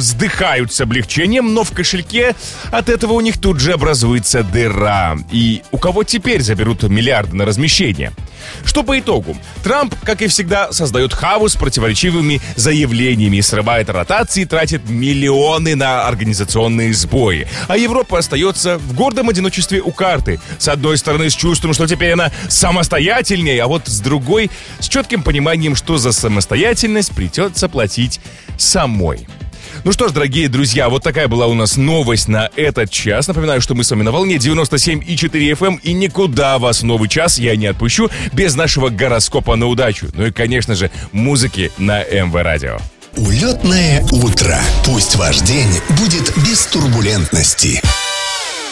вздыхают с облегчением, но в кошельке от этого у них тут же образуется дыра. И у кого теперь заберут миллиарды на размещение? Что по итогу? Трамп, как и всегда, создает хаос с противоречивыми заявлениями, срывает ротации, тратит миллионы на организационные сбои. А Европа остается в гордом одиночестве у карты. С одной стороны, с чувством, что теперь она самостоятельнее, а вот с другой, с четким пониманием, что за самостоятельность придется платить самой. Ну что ж, дорогие друзья, вот такая была у нас новость на этот час. Напоминаю, что мы с вами на волне 97,4 FM, и никуда вас в новый час я не отпущу без нашего гороскопа на удачу. Ну и, конечно же, музыки на МВ Радио. Улетное утро. Пусть ваш день будет без турбулентности.